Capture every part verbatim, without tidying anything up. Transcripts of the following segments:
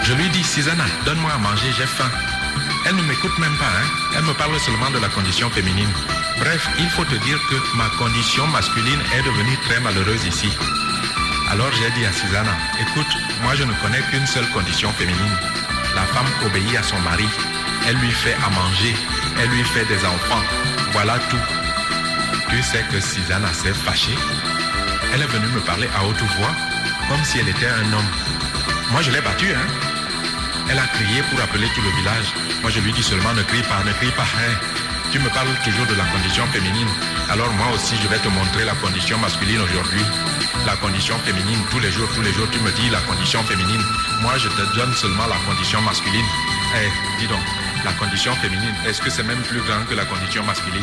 Je lui dis, Susanna, donne-moi à manger, j'ai faim. Elle ne m'écoute même pas, hein. Elle me parle seulement de la condition féminine. Bref, il faut te dire que ma condition masculine est devenue très malheureuse ici. Alors j'ai dit à Susanna, écoute, moi je ne connais qu'une seule condition féminine. La femme obéit à son mari. Elle lui fait à manger. Elle lui fait des enfants. Voilà tout. Tu sais que Susanna s'est fâchée. Elle est venue me parler à haute voix, comme si elle était un homme. Moi je l'ai battue, hein. Elle a crié pour appeler tout le village. Moi je lui dis seulement, ne crie pas, ne crie pas, hein. Tu me parles toujours de la condition féminine. Alors moi aussi je vais te montrer la condition masculine aujourd'hui. La condition féminine, tous les jours, tous les jours, tu me dis la condition féminine. Moi, je te donne seulement la condition masculine. Eh, hey, dis donc, la condition féminine, est-ce que c'est même plus grand que la condition masculine?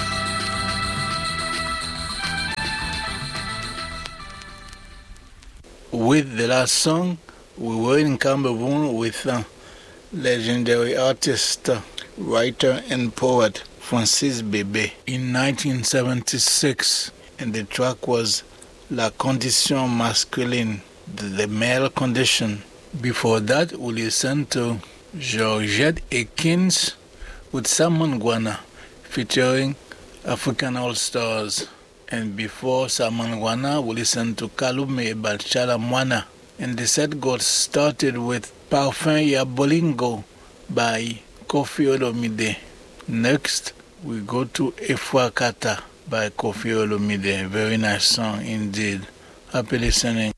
With the last song, we were in Cameroon with uh, legendary artist, uh, writer and poet Francis Bébé in nineteen seventy-six, and the track was La Condition Masculine, the male condition. Before that, we listened to Georgette Ekins with Saman Gwana featuring African All-Stars. And before Saman Gwana, we listened to Kalume Balchala Mwana. And the set got started with Parfum Ya Bolingo by Koffi Olomide. Next, we go to Efwa Kata by Koffi Olomide. Very nice song indeed. Happy listening.